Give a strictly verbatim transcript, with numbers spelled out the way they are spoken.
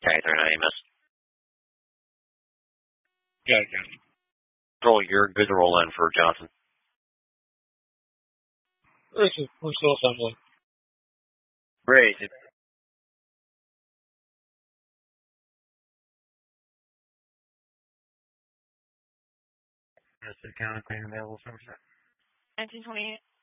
Catherine, I miss. Yeah, yeah. Control, you're good to roll in for Johnson. This is, we're still assembling. Great. That's the account claim available from nineteen twenty-eight.